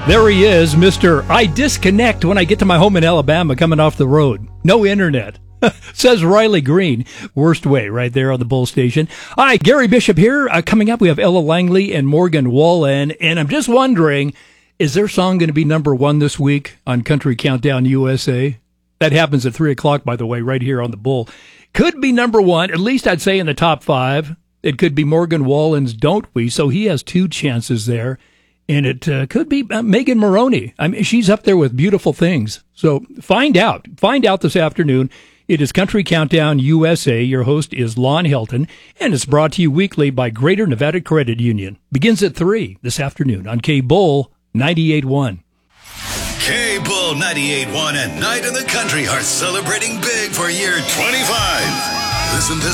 There he is, Mr. I disconnect when I get to my home in Alabama coming off the road. No internet. Says Riley Green. Worst way right there on the Bull Station. Hi, Gary Bishop here. Coming up, we have Ella Langley and Morgan Wallen. And I'm just wondering, is their song going to be number one this week on Country Countdown USA? That happens at 3 o'clock, by the way, right here on the Bull. Could be number one, at least I'd say in the top five. It could be Morgan Wallen's Don't We? So he has two chances there. And it could be Megan Moroney. I mean, she's up there with Beautiful Things. So find out. Find out this afternoon. It is Country Countdown USA. Your host is Lon Helton, and it's brought to you weekly by Greater Nevada Credit Union. Begins at 3 this afternoon on K-Bull 98.1. K-Bull 98.1 and Night in the Country are celebrating big for year 25. Listen this